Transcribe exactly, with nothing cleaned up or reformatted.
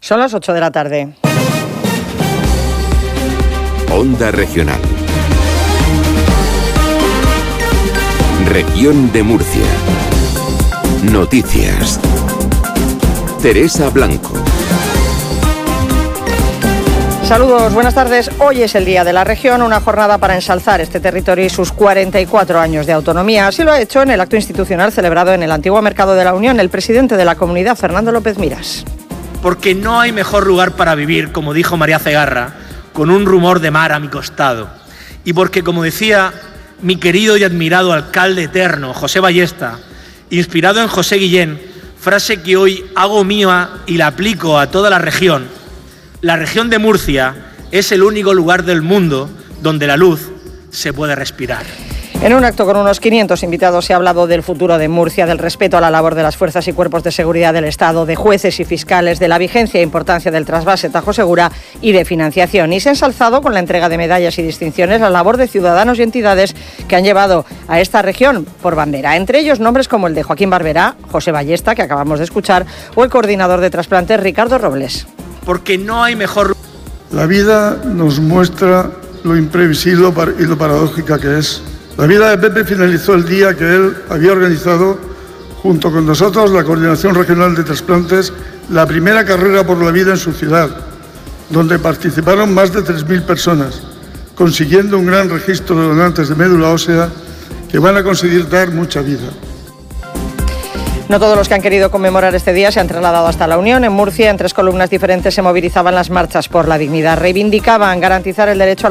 Son las ocho de la tarde. Onda Regional. Región de Murcia. Noticias. Teresa Blanco. Saludos, buenas tardes. Hoy es el Día de la Región, una jornada para ensalzar este territorio y sus cuarenta y cuatro años de autonomía. Así lo ha hecho en el acto institucional celebrado en el antiguo Mercado de la Unión el presidente de la comunidad, Fernando López Miras. Porque no hay mejor lugar para vivir, como dijo María Cegarra, con un rumor de mar a mi costado. Y porque, como decía mi querido y admirado alcalde eterno, José Ballesta, inspirado en José Guillén, frase que hoy hago mía y la aplico a toda la región, la región de Murcia es el único lugar del mundo donde la luz se puede respirar. En un acto con unos quinientos invitados se ha hablado del futuro de Murcia, del respeto a la labor de las fuerzas y cuerpos de seguridad del Estado, de jueces y fiscales, de la vigencia e importancia del trasvase Tajo Segura y de financiación. Y se ha ensalzado con la entrega de medallas y distinciones la labor de ciudadanos y entidades que han llevado a esta región por bandera. Entre ellos nombres como el de Joaquín Barberá, José Ballesta, que acabamos de escuchar, o el coordinador de trasplantes Ricardo Robles. Porque no hay mejor... La vida nos muestra lo imprevisible y lo paradójica que es. La vida de Pepe finalizó el día que él había organizado, junto con nosotros, la Coordinación Regional de Trasplantes, la primera carrera por la vida en su ciudad, donde participaron más de tres mil personas, consiguiendo un gran registro de donantes de médula ósea que van a conseguir dar mucha vida. No todos los que han querido conmemorar este día se han trasladado hasta la Unión. En Murcia, en tres columnas diferentes, se movilizaban las marchas por la dignidad. Reivindicaban garantizar el derecho a la